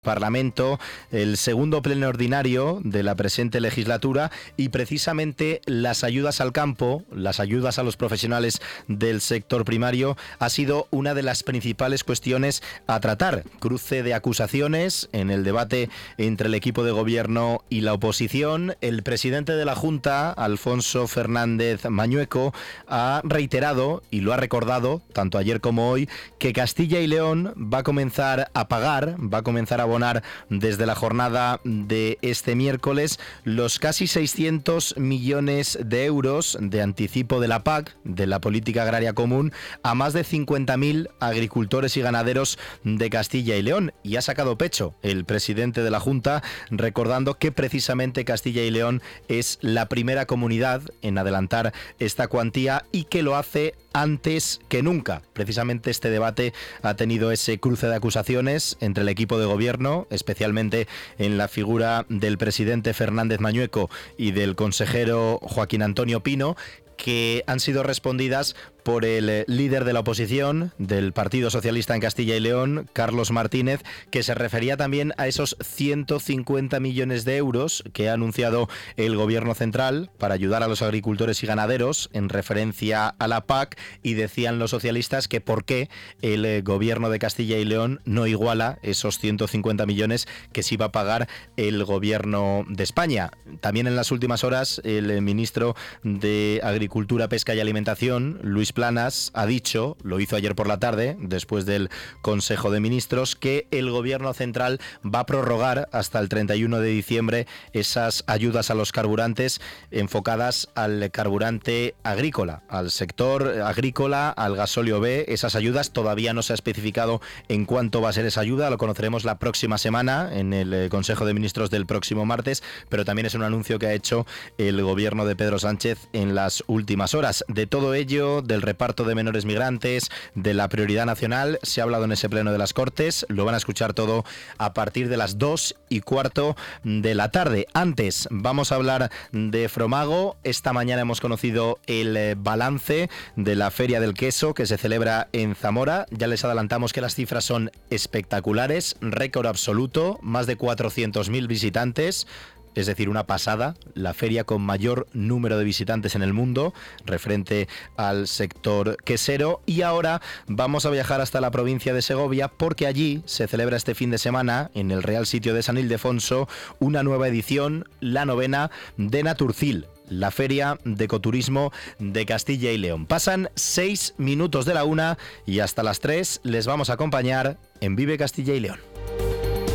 Parlamento, el segundo pleno ordinario de la presente legislatura, y precisamente las ayudas al campo, las ayudas a los profesionales del sector primario, ha sido una de las principales cuestiones a tratar. Cruce de acusaciones en el debate entre el equipo de gobierno y la oposición. El presidente de la Junta, Alfonso Fernández Mañueco, ha reiterado y lo ha recordado, tanto ayer como hoy, que Castilla y León va a comenzar a pagar, va a comenzar a abonar desde la jornada de este miércoles los casi 600 millones de euros de anticipo de la PAC, de la Política Agraria Común, a más de 50.000 agricultores y ganaderos de Castilla y León. Y ha sacado pecho el presidente de la Junta, recordando que precisamente Castilla y León es la primera comunidad en adelantar esta cuantía y que lo hace antes que nunca. Precisamente este debate ha tenido ese cruce de acusaciones entre el equipo de gobierno, especialmente en la figura del presidente Fernández Mañueco y del consejero Joaquín Antonio Pino, que han sido respondidas por el líder de la oposición del Partido Socialista en Castilla y León, Carlos Martínez, que se refería también a esos 150 millones de euros que ha anunciado el Gobierno central para ayudar a los agricultores y ganaderos en referencia a la PAC, y decían los socialistas que por qué el Gobierno de Castilla y León no iguala esos 150 millones que sí va a pagar el Gobierno de España. También en las últimas horas el ministro de Agricultura, Pesca y Alimentación, Luis Planas, ha dicho, lo hizo ayer por la tarde, después del Consejo de Ministros, que el Gobierno central va a prorrogar hasta el 31 de diciembre esas ayudas a los carburantes enfocadas al carburante agrícola, al sector agrícola, al gasóleo B. Esas ayudas todavía no se ha especificado en cuánto va a ser esa ayuda, lo conoceremos la próxima semana en el Consejo de Ministros del próximo martes, pero también es un anuncio que ha hecho el Gobierno de Pedro Sánchez en las últimas horas. De todo ello, del reparto de menores migrantes, de la prioridad nacional, se ha hablado en ese pleno de las Cortes. Lo van a escuchar todo a partir de las 2:15 de la tarde. Antes vamos a hablar de Fromago. Esta mañana hemos conocido el balance de la Feria del Queso que se celebra en Zamora. Ya les adelantamos que las cifras son espectaculares, récord absoluto, más de 400.000 visitantes. Es decir, una pasada, la feria con mayor número de visitantes en el mundo, referente al sector quesero. Y ahora vamos a viajar hasta la provincia de Segovia, porque allí se celebra este fin de semana, en el Real Sitio de San Ildefonso, una nueva edición, la 9ª, de Naturcil, la feria de ecoturismo de Castilla y León. Pasan 6 minutos de la 1 y hasta las 3 les vamos a acompañar en Vive Castilla y León.